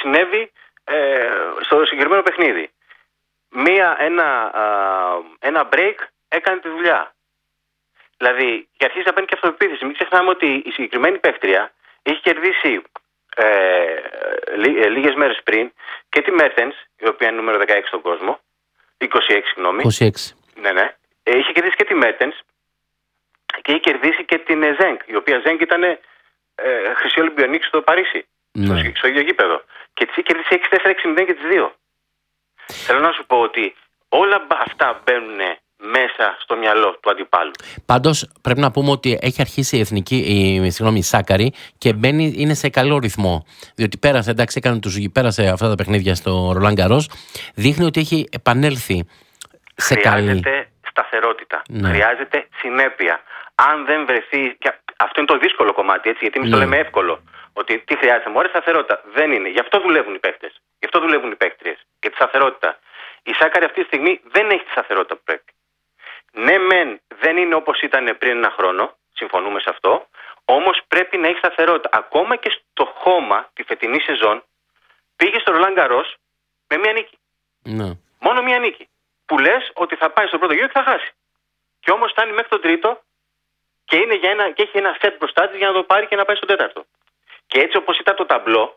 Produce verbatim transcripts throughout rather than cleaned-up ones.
συνέβη ε, στο συγκεκριμένο παιχνίδι. Μία, ένα, α, ένα break έκανε τη δουλειά. Δηλαδή, και αρχίζει να παίρνει και αυτοπεποίθηση. Μην ξεχνάμε ότι η συγκεκριμένη παίκτρια έχει κερδίσει ε, λί, ε, λίγες μέρες πριν και τη Mertens, η οποία είναι νούμερο δεκαέξι στον κόσμο, είκοσι έξι συγγνώμη. είκοσι έξι. Ναι, ναι. Ε, είχε κερδίσει και τη Mertens και έχει κερδίσει και την Ζέγκ, η οποία Ζέγκ ήταν ε, χρυσή Ολυμπιονίκη στο Παρίσι, ναι. στο, στο ίδιο γήπεδο. Και τη είχε κερδίσει έξι τέσσερα έξι μηδέν και τις δύο. Θέλω να σου πω ότι όλα αυτά μπαίνουν μέσα στο μυαλό του αντιπάλου. Πάντως πρέπει να πούμε ότι έχει αρχίσει η εθνική, η, συγγνώμη, η Σάκαρη και μπαίνει, είναι σε καλό ρυθμό. Διότι πέρασε, εντάξει, έκανε τους, πέρασε αυτά τα παιχνίδια στο Ρολάν Γκαρός. Δείχνει ότι έχει επανέλθει σε καλή. Χρειάζεται σταθερότητα. Ναι. Χρειάζεται συνέπεια. Αν δεν βρεθεί. Και αυτό είναι το δύσκολο κομμάτι, έτσι, γιατί εμείς ναι. το λέμε εύκολο. Ότι τι χρειάζεται, μου αρέσει σταθερότητα. Δεν είναι. Γι' αυτό δουλεύουν οι παίκτες. Γι' αυτό δουλεύουν οι παίκτριες. Για τη σταθερότητα. Η Σάκαρη αυτή τη στιγμή δεν έχει τη σταθερότητα που πρέπει. Ναι, μεν δεν είναι όπως ήταν πριν ένα χρόνο. Συμφωνούμε σε αυτό. Όμως πρέπει να έχει σταθερότητα. Ακόμα και στο χώμα τη φετινή σεζόν πήγε στο Ρολάν Γκαρός με μία νίκη. Ναι. Μόνο μία νίκη. Που λες ότι θα πάει στο πρώτο γύρο και θα χάσει. Και όμως φτάνει μέχρι τον τρίτο και, είναι για ένα, και έχει ένα σετ μπροστά της για να το πάρει και να πάει στον τέταρτο. Και έτσι όπως ήταν το ταμπλό,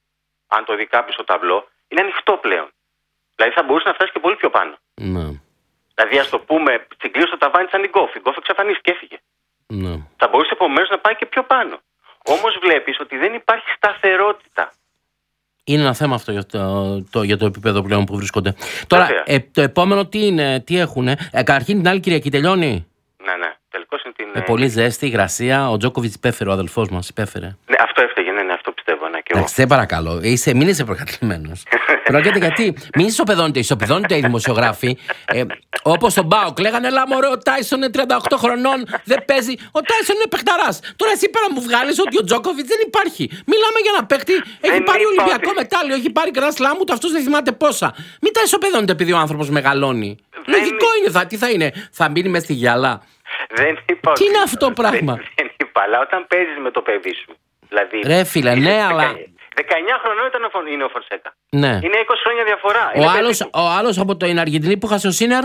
αν το δει κάποιος το ταμπλό, είναι ανοιχτό πλέον. Δηλαδή θα μπορούσε να φτάσει και πολύ πιο πάνω. Ναι. Δηλαδή ας το πούμε, τσιγκλίωσε το ταβάνι σαν την Γκόφ. Η Γκόφ εξαφανίστηκε, έφυγε. Ναι. Θα μπορούσε επομένως να πάει και πιο πάνω. Όμως βλέπεις ότι δεν υπάρχει σταθερότητα. Είναι ένα θέμα αυτό για το, το, για το επίπεδο πλέον που βρίσκονται. Τώρα, ε, το επόμενο τι είναι, τι έχουνε. Ε, καταρχήν την άλλη Κυριακή τελειώνει. Ναι, ναι. Τελικώς είναι την. Με πολύ ζέστη, υγρασία. Ο Τζόκοβιτς υπέφερε, ο αδελφός μας υπέφερε. Ναι, αυτό έφταιγε, ναι, ναι, αυτό πιστεύω. Ναι, εντάξει, σε παρακαλώ. Είσαι, μην είσαι προκατηλημένος. Πρόκειται γιατί. Μην ισοπεδώνετε, ισοπεδώνετε οι δημοσιογράφοι. Ε, όπως τον Μπάουκ λέγανε, έλα μωρέ, ο Τάισον είναι τριάντα οκτώ χρονών, δεν παίζει. Ο Τάισον είναι παιχταράς. Τώρα εσύ πέρα μου βγάλεις ότι ο Τζόκοβιτς δεν υπάρχει. Μιλάμε για ένα παίκτη, έχει πάρει Ολυμπιακό μετάλλιο, έχει πάρει Grand Slam, ούτε αυτός δεν θυμάται πόσα. Μην τα ισοπεδώνετε επειδή ο άνθρωπος μεγαλώνει. Δεν λογικό είναι, θα, τι θα είναι, θα μπει μες στη γυαλά. Δεν είπα. Τι είναι αυτό το πράγμα. Δεν, δεν είπα, αλλά όταν παίζεις με το παιδί σου. Δηλαδή, ρε φίλε, ναι, αλλά. δεκαεννιά χρονών ήταν ο, είναι ο Φορσέκα. Ναι. Είναι είκοσι χρόνια διαφορά. Ο άλλος, ο άλλος από την Αργεντινή που χάσε ο Σίνερ.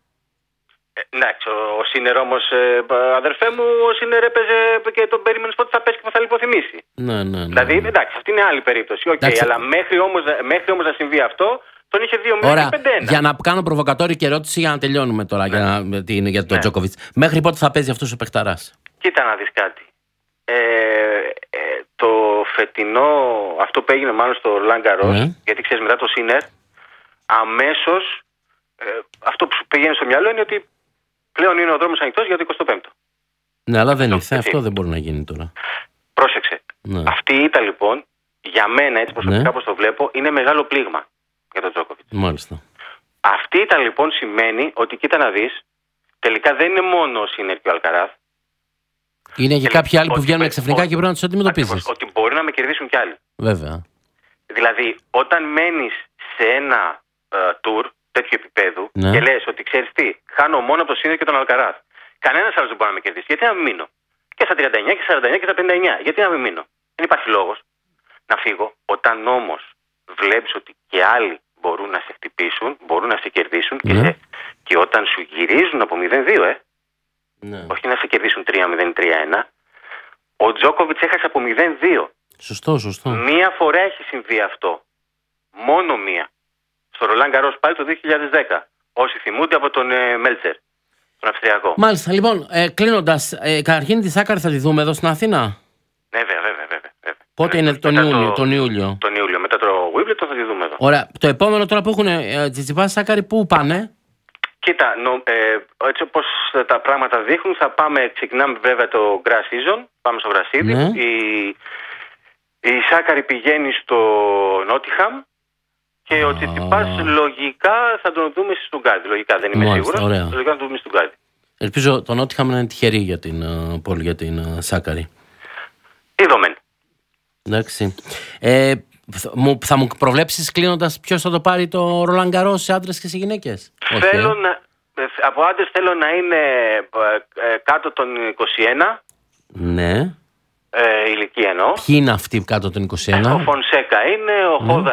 Ε, εντάξει, ο, ο Σίνερ όμως, ε, αδερφέ μου, ο Σίνερ έπαιζε και τον περίμενες πότε θα πέσει και θα λιποθυμήσει. Ναι, ναι, ναι. Δηλαδή, εντάξει, αυτή είναι άλλη περίπτωση. Okay, αλλά μέχρι όμως, μέχρι όμως να συμβεί αυτό, τον είχε δύο μήνες και πέντε ένα. Για να κάνω προβοκατόρικη ερώτηση για να τελειώνουμε τώρα ναι. για, να, την, για τον ναι. Τζόκοβιτς. Μέχρι πότε θα παίζει αυτός ο παιχταράς. Κοίτα να δεις κάτι. Ε, ε, το φετινό, αυτό που έγινε μάλλον στο Ρολάν Γκαρός, ναι. γιατί ξέρεις μετά το Σίνερ, αμέσως ε, αυτό που σου πηγαίνει στο μυαλό είναι ότι πλέον είναι ο δρόμος ανοιχτός για το εικοστό πέμπτο. Ναι, αλλά δεν ήρθε, αυτό δεν μπορεί να γίνει τώρα. Πρόσεξε. Ναι. Αυτή η ήττα λοιπόν, για μένα έτσι προσωπικά ναι. όπως το βλέπω, είναι μεγάλο πλήγμα για τον Τζόκοβιτς. Μάλιστα. Αυτή η ήττα λοιπόν σημαίνει ότι κοίτα να δεις, τελικά δεν είναι μόνο ο Σίνερ και ο Αλκαράθ. Είναι και κάποιοι άλλοι που βγαίνουν ξαφνικά και πρέπει να τους αντιμετωπίσεις. Ότι μπορεί να με κερδίσουν κι άλλοι. Βέβαια. Δηλαδή, όταν μένεις σε ένα tour uh, τέτοιου επίπεδου ναι. και λες ότι ξέρεις τι, χάνω μόνο από το Σίνερ και τον Αλκαράθ. Κανένας άλλος δεν μπορεί να με κερδίσει. Γιατί να μην μείνω. Και στα τριάντα εννιά και στα σαράντα εννιά και στα πενήντα εννιά. Γιατί να μην μείνω. Δεν υπάρχει λόγος να φύγω. Όταν όμως βλέπεις ότι και άλλοι μπορούν να σε χτυπήσουν, μπορούν να σε κερδίσουν ναι. και, σε... και όταν σου γυρίζουν από μηδέν δύο, ε. Ναι. Όχι να σε κερδίσουν τρία μηδέν τρία ένα. Ο Τζόκοβιτς έχασε από μηδέν δύο. Σωστό, σωστό. Μία φορά έχει συμβεί αυτό. Μόνο μία. Στο Ρολάν Γκαρός πάλι το δύο χιλιάδες δέκα. Όσοι θυμούνται από τον ε, Μέλτσερ, τον Αυστριακό. Μάλιστα, λοιπόν, ε, κλείνοντας, ε, καταρχήν τη Σάκαρη θα τη δούμε εδώ στην Αθήνα. Ναι, βέβαια, βέβαια. βέβαια, βέβαια. Πότε είναι τον Ιούλιο, το, τον Ιούλιο. Τον Ιούλιο, μετά το Wimbledon θα τη δούμε εδώ. Ωραία. Το επόμενο τώρα που έχουν ε, Τσιτσιπάς Σάκαρη, πού πάνε? Κοίτα, νο, ε, έτσι όπως τα πράγματα δείχνουν, θα πάμε, ξεκινάμε βέβαια το Grass Season, πάμε στο γρασίδι. Ναι. Η, η Σάκαρη πηγαίνει στο Νότιχαμ και oh. ο Τσιτσιπάς λογικά θα τον δούμε στη Στουγκάρδη. Λογικά δεν είμαι σίγουρος, λογικά θα τον δούμε στη Στουγκάρδη. Ελπίζω το Νότιχαμ να είναι τυχερή για την, uh, για την uh, Σάκαρη. Είδομεν. Εντάξει. Ε, Θα μου προβλέψεις κλείνοντας ποιος θα το πάρει το Ρολάν Γκαρός σε άντρες και σε γυναίκες? Θέλω okay. να, από άντρες θέλω να είναι ε, κάτω των είκοσι ένα. Ναι. Ε, ηλικία εννοώ. Ποιοι είναι αυτοί κάτω των είκοσι ένα? Ο Φονσέκα είναι, ο ναι. Χόδα